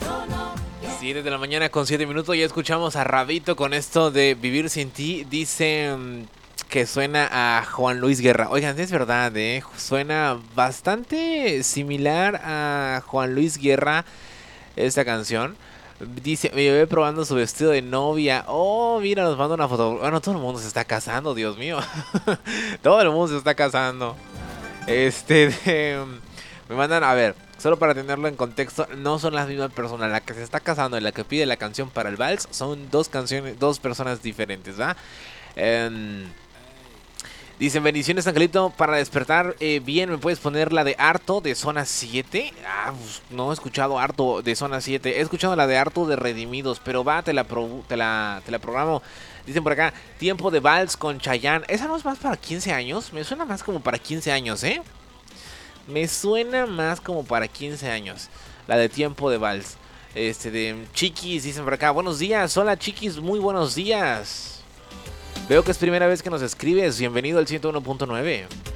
7 de la mañana con 7 minutos. Ya escuchamos a Rabito con esto de Vivir sin ti. Dice que suena a Juan Luis Guerra. Oigan, es verdad, suena bastante similar a Juan Luis Guerra esta canción. Dice, me llevé probando su vestido de novia. Oh, mira, nos manda una foto. Bueno, todo el mundo se está casando, Dios mío. Todo el mundo se está casando. Me mandan, a ver, solo para tenerlo en contexto, no son las mismas personas. La que se está casando y la que pide la canción para el vals son dos personas diferentes, ¿va? Dicen, bendiciones, Angelito, para despertar bien, ¿me puedes poner la de Harto de Zona 7? Ah, pues, no he escuchado Harto de Zona 7. He escuchado la de Harto de Redimidos, pero va, te la programo. Dicen por acá, tiempo de vals con Chayanne. ¿Esa no es más para 15 años? Me suena más como para 15 años, ¿eh? Me suena más como para 15 años. La de tiempo de vals. De Chiquis, dicen por acá, buenos días. Hola, Chiquis, muy buenos días. Veo que es primera vez que nos escribes. Bienvenido al 101.9.